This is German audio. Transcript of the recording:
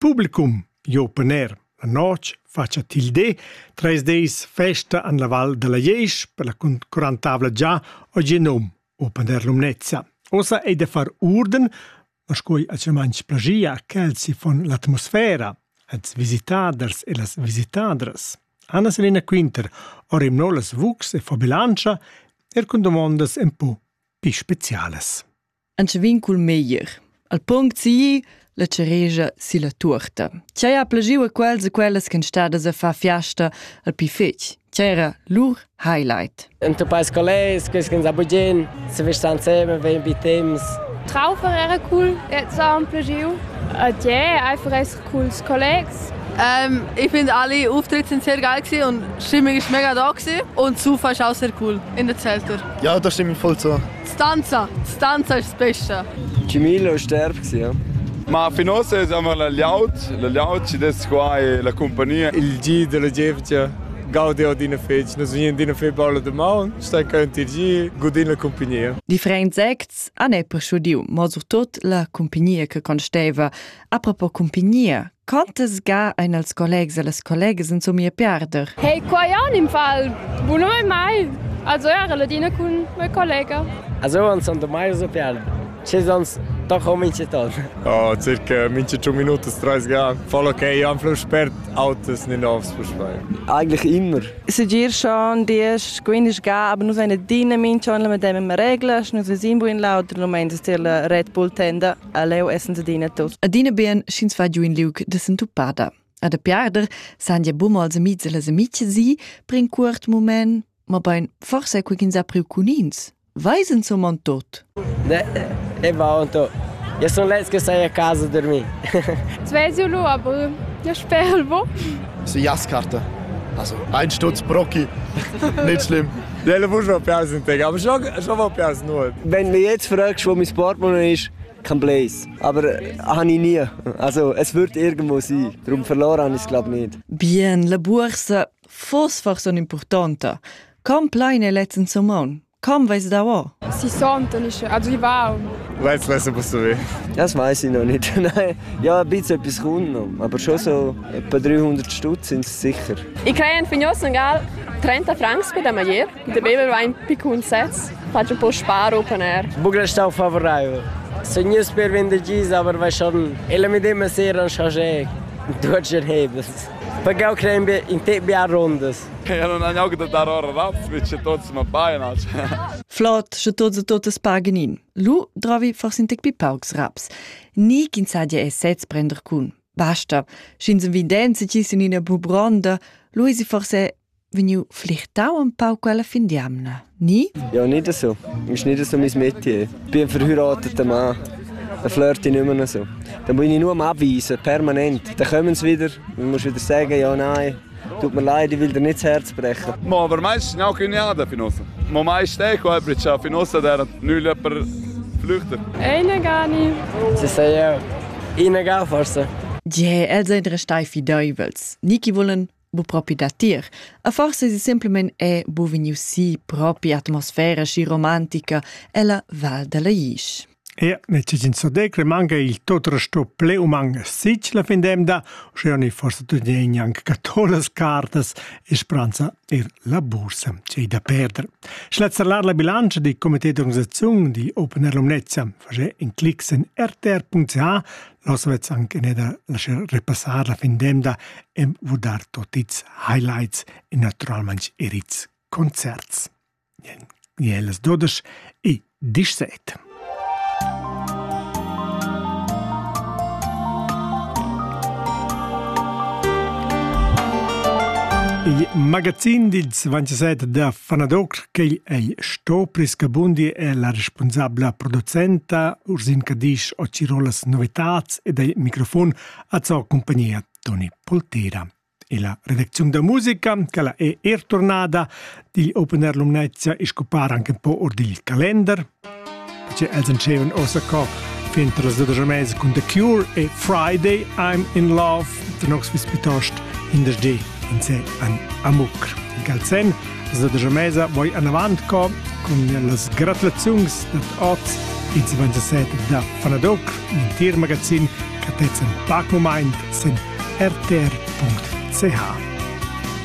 Publicum, open air. La noche faccia tilde, 3 days festa an la Val de la Jesch per la 40 già o genom, open air Lumnezia. Osa è da far urden, ma scoi a manch plagia kelsi von l'atmosfera, als visitaders e las visitadres. Anna Selena Quinter, orim no las vux e fobilancia, con domondas un po' più speciales. Anche vincul meglier. Al punct si la cereja si la torta. C'è a plagiu a quels e quelles che stadas a fa fiasta al pifetg. C'era lur highlight. Un tu pais collegs, quels che a bugin, se vi stan zusammen, wenn bi teams. Traufer era cool, jetzt auch ein plagiu. Ja, einfach ein cooles Kollegs. Ich finde, alle Auftritte sind sehr geil gewesen und die Stimmung ist mega da gewesen. Und das Sofa ist auch sehr cool in der Zelter. Ja, das stimmt voll zu. Stanza ist das Beste. Cimillo ist derb gewesen, ja. Ma Finosa siamo la Liaut ci des qua e la compagnia. Il G della Gevcia, gaudio di una fece, nos vien di una fe paula de maun, stai cant il G, godin la compagnia. Differents acts a ne per schudiu, ma surtot la compagnia che consteva. A propos compagnia, quantes ga ein als collegs e las collegas in so mia perder? Hey, qua ja im Fall, wo no mai. Also era la dina con mei collega. Also uns und mai so perder. C'è sonst doch auch minche tot. Oh, circa minche 2 Minuten, 30 Jahre. Voll okay, am Fluss sperrt Autos nicht aufs Versprechen. Eigentlich immer. Se dir schon, die Squinisch ga, aber nur seine Diener minche, mit dem wir regeln, nur so Simbo in lauter, nur meint es der Red Bull Tender, Leo essen sie Diener tot. A Diener bien schins fa giù in liug de Sentupada. A de piarder san ja bumals amics e las amiche si, prin curt moment, ma bein forse qui gins a priu cunins. Weisen so man tot. E va onto. Io sono lei che sei a casa a dormire. Svegliolo, aber ja spero wo. So Jasskarte. Also 1 Stutz Brocki. Nicht schlimm. Delle muss schon Persen tegen, aber schon mal Persen nur. Wenn du mich jetzt fragst, wo mein Portemonnaie ist, kein Blaze. Aber habe ich nie. Also es wird irgendwo sein. Darum verloren habe ich es glaube nicht. Bien, la borsa fosfor son importante. Kom pleine letzten Sommer. Komm, weiss da auch. Sie sonten ist, also ich war auch. Weißt du, was du willst? Das weiß ich noch nicht. Nein, ja, ein bisschen etwas kommt noch. Aber schon so etwa 300 Stutz sind es sicher. Ich kriege für uns egal 30 francs per Mayer. Der Baby war ein piccun sets. Faccio un po' sparo open air. Bugra sta a favorare. Se non per vendere gis, aber vai schon. Ele mi deve ser an charger. Deutscher Hebels. Pagau creme in te bia rondas. Ja, non hanno anche da ora razz, invece tots ma baina. Flot, sche totes pagenin. Lu drovi forse in tek pi pauks raps. Ni kin sadia sets prender kun. Basta. Schins evidenze ci sin in a bubronda. Lui si forse veniu flichtau un pau quella findiamna. Ni? Ja, nicht so. Ist nicht so mein Metier. Ich bin ein verheirateter Mann. Dann flirte ich nicht mehr so. Dann muss ich nur abweisen, permanent. Dann kommen sie wieder, dann musst du wieder sagen, ja, nein, tut mir leid, ich will dir nicht das Herz brechen. Ma per me è anche niente, Finosa. Ma mai steco, perché Finosa era nulla per flüchten. Eine gar nicht. Sie sagen ja, ihnen gar forse. Ja, also in der Steifi Deuvels. Niki wollen bu propi datir. A forse si simplement è bu veniu si propi atmosfera sci romantica e la Val de la Jesch. E necessità so decre manca il tutto sto pleumang sich la findemda, scheoni forse tutti anche catolas cartas e speranza la borsa c'è da perdere. Schletzerlar la bilancia di comité d'organizzazione di Open Air Lumnezia, face in clicks in rtr.ch, los vets anche ne da lasciar repassar la findemda e vudar totits highlights e naturalmente erits concerts. Jeles 12 e 17. Il magazzin del 27 da Fanadoc, che è sto Priscabundi è la responsabile producenta Ursin Cadish o Cirolas Novetats e del microfono a sua compagnia Tony Poltera. E la redazione da musica, che è tornata di Open Air Lumnezia e scopare anche un po' del calendar. C'è Elsen Cheven Osaka, fintre le 12 mesi con The Cure e Friday I'm in Love, Tenox Vispitost in der D. In sé an Amuk. Il Galzen, la 12 mesi, vuoi an avanti con le gratulazioni del 8 e 27 da Fanadoc, in Tier Magazin catezza un pac moment sen rtr.ch.